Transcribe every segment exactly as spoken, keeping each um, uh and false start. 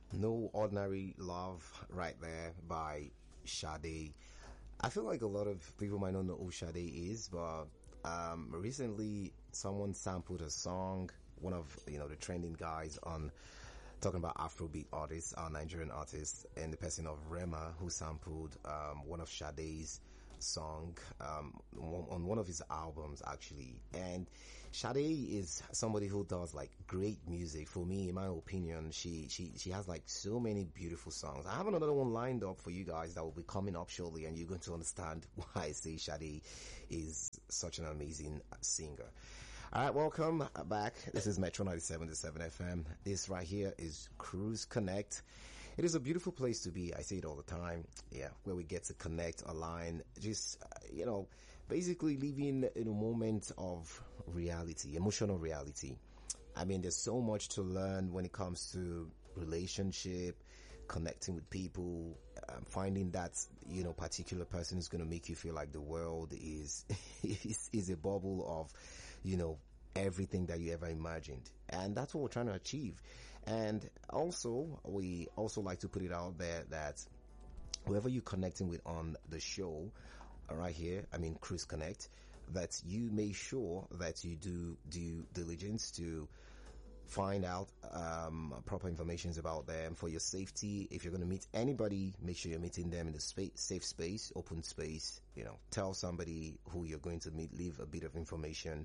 No Ordinary Love right there by Sade. I feel like a lot of people might not know who Sade is, but um, recently someone sampled a song, one of, you know, the trending guys on talking about Afrobeat artists, our Nigerian artists, and the person of Rema who sampled um, one of Sade's song um, on one of his albums actually. And Sade is somebody who does like great music. For me, in my opinion, she she she has like so many beautiful songs. I have another one lined up for you guys that will be coming up shortly, and you're going to understand why I say Sade is such an amazing singer. All right, welcome back. This is Metro ninety-seven point seven F M. This right here is Cruise Connect. It is a beautiful place to be. I say it all the time. Yeah, where we get to connect, align, just, uh, you know, basically living in a moment of reality, emotional reality. I mean, there's so much to learn when it comes to relationship, connecting with people, um, finding that, you know, particular person is going to make you feel like the world is, is, is a bubble of, you know, everything that you ever imagined. And that's what we're trying to achieve. And also, we also like to put it out there that whoever you're connecting with on the show, right here, I mean, Cruise Connect, that you make sure that you do due diligence to find out um proper information about them for your safety. If you're going to meet anybody, make sure you're meeting them in the space, safe space, open space. You know, tell somebody who you're going to meet, leave a bit of information,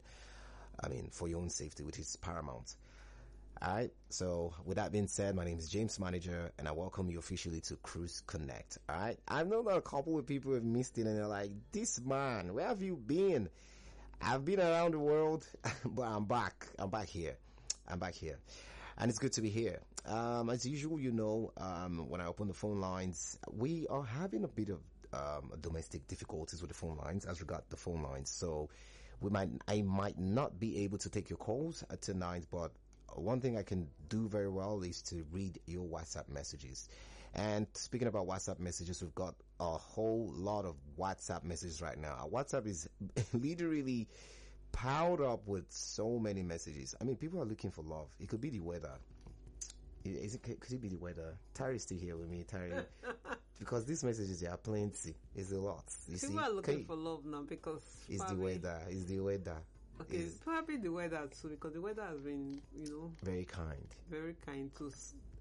I mean, for your own safety, which is paramount. Alright, so with that being said, my name is James Manager, and I welcome you officially to Cruise Connect. Alright, I know that a couple of people have missed it and they're like, this man, where have you been? I've been around the world, but I'm back. I'm back here. I'm back here. And it's good to be here. Um, as usual, you know, um, when I open the phone lines, we are having a bit of um, domestic difficulties with the phone lines as regard the phone lines. So we might, I might not be able to take your calls tonight, but one thing I can do very well is to read your WhatsApp messages. And speaking about WhatsApp messages, we've got a whole lot of WhatsApp messages right now. Our WhatsApp is literally piled up with so many messages. I mean, people are looking for love. It could be the weather. Is it, could it be the weather? Tari's still here with me, Tari. Because these messages, they are plenty. It's a lot. You people see? are looking Okay. for love now because It's the weather. It's the weather. Okay, It's probably the weather too, because the weather has been, you know, very kind. very kind to,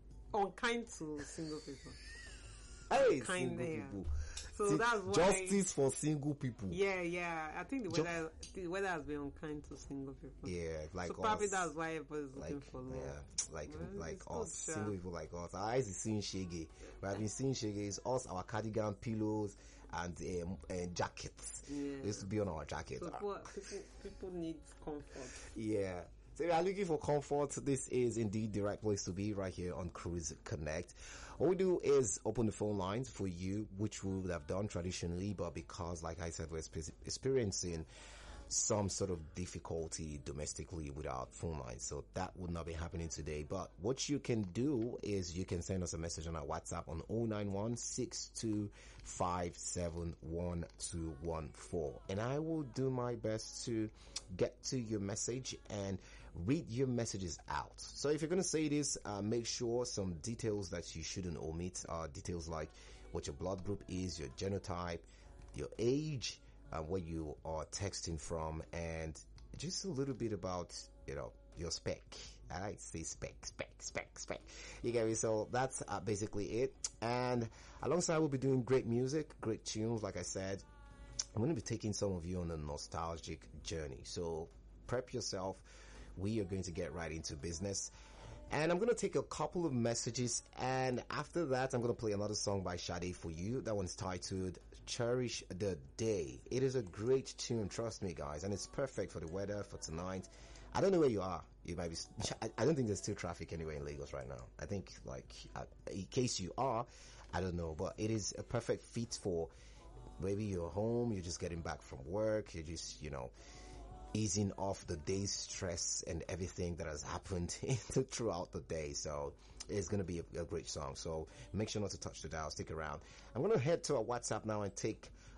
unkind to single people. Hey, Kind single there. people. So See, that's why. justice for single people. Yeah, yeah. I think the Ju- weather, the weather has been unkind to single people. Yeah, like so probably us. that's why everybody's looking Like, for love. yeah, like, Well, like it's us, good, single sha. people like us. Our eyes is seeing shaggy. We have been seeing shaggy. It's us, our cardigan, pillows, and um, uh, jackets. Yeah. We used to be on our jackets. So people, people, people need comfort. Yeah. So if you are looking for comfort, this is indeed the right place to be right here on Cruise Connect. What we do is open the phone lines for you, which we would have done traditionally, but because, like I said, we're spe- experiencing some sort of difficulty domestically with our phone lines, so that would not be happening today. But what you can do is you can send us a message on our WhatsApp on zero nine one six two five seven one two one four, and I will do my best to get to your message and read your messages out. So if you're going to say this, uh, make sure some details that you shouldn't omit are details like what your blood group is, your genotype, your age, uh, where you are texting from, and just a little bit about, you know, your spec. I like to say spec, spec, spec, spec. You get me? So that's uh, basically it. And alongside, we'll be doing great music, great tunes. Like I said, I'm going to be taking some of you on a nostalgic journey. So prep yourself. We are going to get right into business. And I'm going to take a couple of messages, and after that I'm going to play another song by Sade for you. That one's titled Cherish the Day. It is a great tune, trust me guys, and it's perfect for the weather for tonight. I don't know where you are. You might be, I don't think there's still traffic anywhere in Lagos right now. I think, like, in case you are, I don't know, but it is a perfect fit for maybe you're home, you're just getting back from work, you're just, you know, easing off the day's stress and everything that has happened throughout the day. So it's going to be a, a great song. So make sure not to touch the dial. Stick around. I'm going to head to our WhatsApp now and take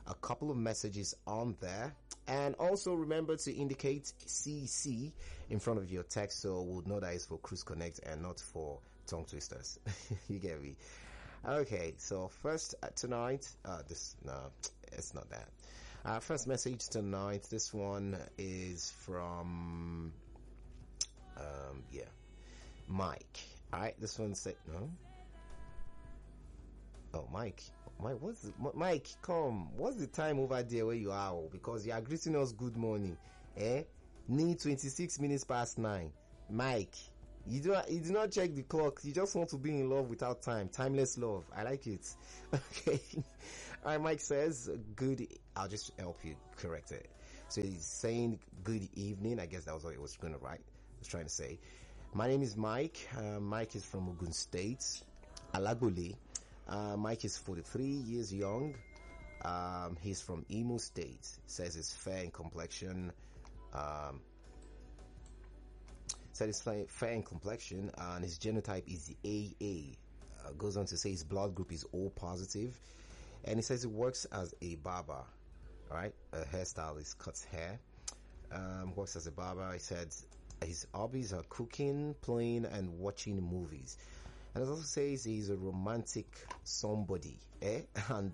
a couple of messages on there. And also remember to indicate C C in front of your text so we'll know that it's for Cruise Connect and not for tongue twisters. You get me? Okay, so first uh, tonight, uh, this, no, it's not that. Uh, first message tonight, this one is from, um, yeah, Mike. Alright, this one said, no? Oh, Mike. Mike, what's the, Mike, come. What's the time over there where you are? Oh, because you are greeting us good morning. Eh? Need twenty-six minutes past nine. Mike, you do not, you do not check the clock. You just want to be in love without time. Timeless love. I like it. Okay. Alright, Mike says, good, I'll just help you correct it. So he's saying good evening. I guess that was what he was going to write. I was trying to say. My name is Mike. Uh, Mike is from Ogun State, Alagbole. Uh, Mike is forty-three years young. Um, he's from Imo State. Says he's fair in complexion. Um, said he's fair in complexion, and his genotype is A A. Uh, goes on to say his blood group is O positive, and he says he works as a barber. All right, a hairstylist, cuts hair. Um, works as a barber. He said his hobbies are cooking, playing, and watching movies. And it also says he's a romantic somebody, eh? And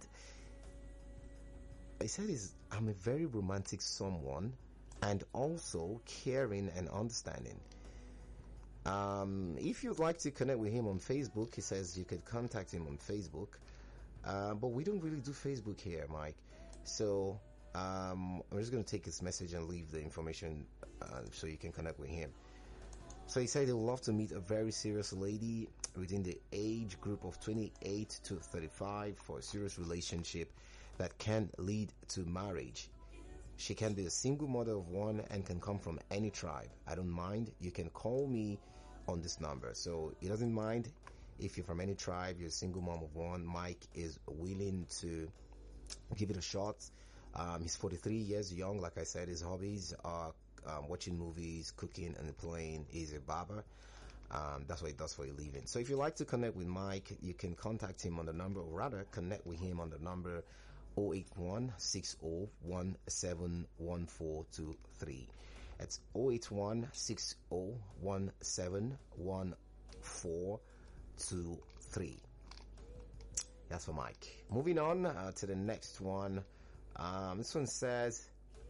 he said he's, I'm a very romantic someone, and also caring and understanding. Um, if you'd like to connect with him on Facebook, he says you could contact him on Facebook. Uh, but we don't really do Facebook here, Mike. So, um, I'm just going to take his message and leave the information, uh, so you can connect with him. So he said he would love to meet a very serious lady within the age group of twenty-eight to thirty-five for a serious relationship that can lead to marriage. She can be a single mother of one and can come from any tribe. I don't mind. You can call me on this number. So he doesn't mind if you're from any tribe, you're a single mom of one. Mike is willing to give it a shot. Um, he's forty-three years young. Like I said, his hobbies are Um, watching movies, cooking, and playing. He's a barber. Um, that's what he does for a living. So if you like to connect with Mike, you can contact him on the number, or rather connect with him on the number zero eight one, six zero one seven one four two three. It's zero eight one, six zero one seven one four two three. That's for Mike. Moving on uh, to the next one. Um, this one says,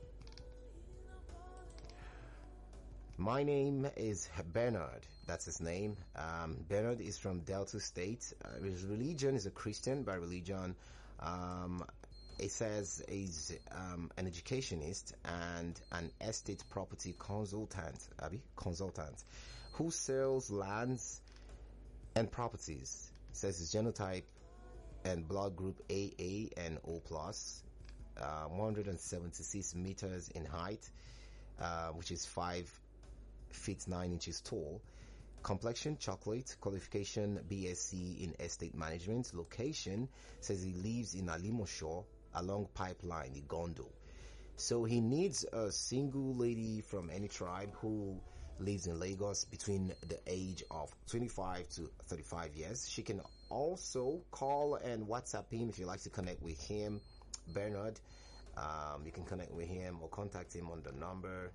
my name is Bernard. That's his name. Um, Bernard is from Delta State. Uh, his religion is a Christian by religion. Um, it says he's um, an educationist and an estate property consultant, Abby, consultant, who sells lands and properties. It says his genotype and blood group A A and O plus, uh, one hundred seventy-six meters in height, uh, which is five feet nine inches tall. Complexion chocolate. Qualification B S c in estate management. Location says he lives in Alimosho along Pipeline, Igondo. So he needs a single lady from any tribe who lives in Lagos between the age of twenty-five to thirty-five years. She can also call and WhatsApp him if you like to connect with him, Bernard. Um, you can connect with him or contact him on the number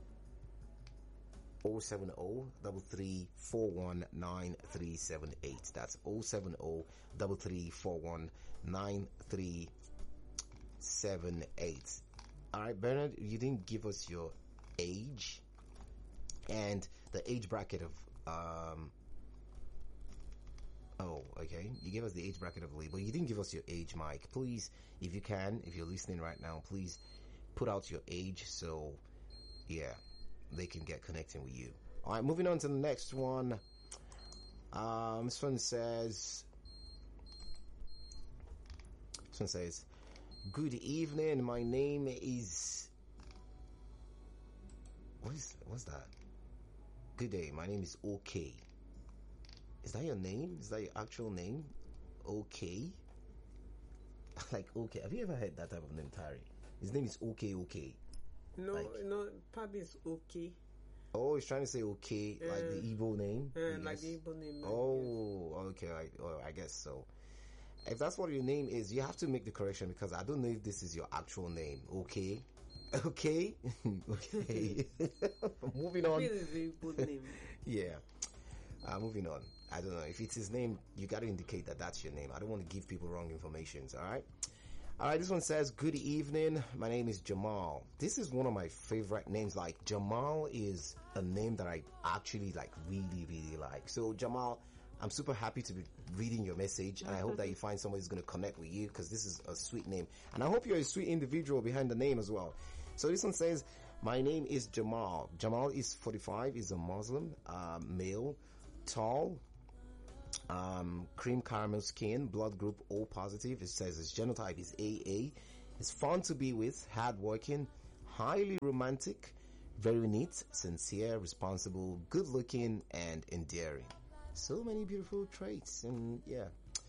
zero seven zero, three three four one, nine three seven eight. That's zero seven zero, three three four one, nine three seven eight. Alright, Bernard, you didn't give us your age and the age bracket of, um, oh, okay. You gave us the age bracket of Lee, but you didn't give us your age, Mike. Please, if you can, if you're listening right now, please put out your age so, yeah, they can get connecting with you. Alright, moving on to the next one. Um, this one says, this one says, good evening, my name is, what is, what's that? Good day, my name is OK. Is that your name? Is that your actual name? OK? Like, OK. Have you ever heard that type of name, Tari? His name is OK, OK. No, like, no, Pabi is okay. Oh, he's trying to say okay, uh, like the Igbo name? Uh, like the Igbo name. Oh, okay, I, oh, I guess so. if that's what your name is, you have to make the correction because I don't know if this is your actual name. Okay. Okay. Okay. Moving on. This is a very good name. Yeah. Uh, moving on. I don't know. If it's his name, you got to indicate that that's your name. I don't want to give people wrong information. All right. All right. This one says, good evening. My name is Jamal. This is one of my favorite names. Like, Jamal is a name that I actually like, really, really like. So, Jamal, I'm super happy to be reading your message, and I hope that you find somebody who's going to connect with you because this is a sweet name. And I hope you're a sweet individual behind the name as well. So this one says, my name is Jamal. Jamal is forty-five, is a Muslim, uh, male, tall, um, cream caramel skin, blood group O positive. It says his genotype is A A. He's fun to be with, hardworking, highly romantic, very neat, sincere, responsible, good looking, and endearing. So many beautiful traits, and yeah.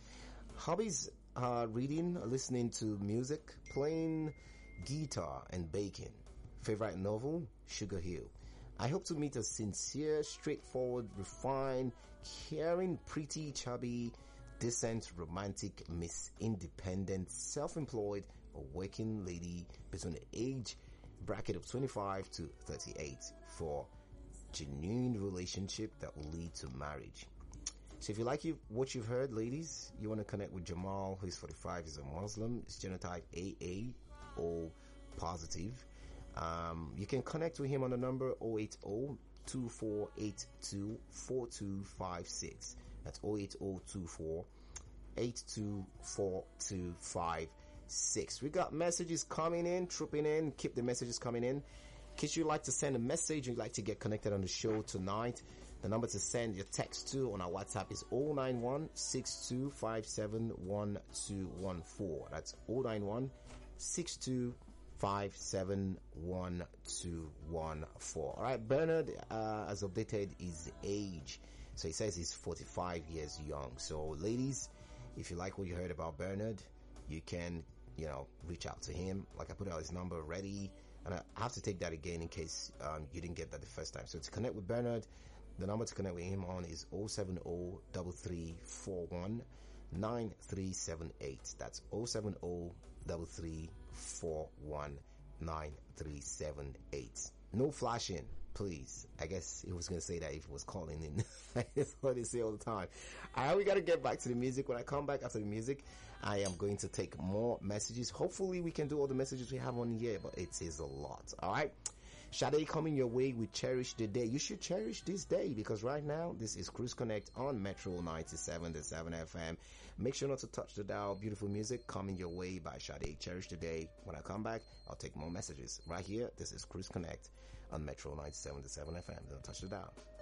Hobbies are reading, listening to music, playing guitar, and baking. Favorite novel, Sugar Hill. I hope to meet a sincere, straightforward, refined, caring, pretty, chubby, decent, romantic, Miss Independent, self-employed, a working lady between the age bracket of twenty-five to thirty-eight for genuine relationship that will lead to marriage. So if you like you, what you've heard, ladies, you want to connect with Jamal, who's forty-five, is a Muslim, his genotype A A O positive. Um, you can connect with him on the number zero eight zero, two four eight two, four two five six. That's zero eight zero, two four eight two, four two five six. We got messages coming in, trooping in. Keep the messages coming in. In case you'd like to send a message, you'd like to get connected on the show tonight, the number to send your text to on our WhatsApp is zero nine one, six two five seven, one two one four. That's zero nine one, six two five seven, one two one four. All right, Bernard uh, has updated his age. So he says he's forty-five years young. So ladies, if you like what you heard about Bernard, you can, you know, reach out to him. Like I put out his number already. And I have to take that again in case um, you didn't get that the first time. So to connect with Bernard, the number to connect with him on is zero seven zero, three three four one, nine three seven eight. That's zero seven zero, three three four one, nine three seven eight. No flashing, please. I guess he was going to say that if he was calling in. That's what they say all the time. All right, we got to get back to the music. When I come back after the music, I am going to take more messages. Hopefully, we can do all the messages we have on here, but it is a lot. All right. Sade coming your way with Cherish the Day. You should cherish this day because right now, this is Cruise Connect on Metro ninety-seven point seven F M. Make sure not to touch the dial. Beautiful music coming your way by Sade. Cherish the Day. When I come back, I'll take more messages. Right here, this is Cruise Connect on Metro ninety-seven point seven F M. Don't touch the dial.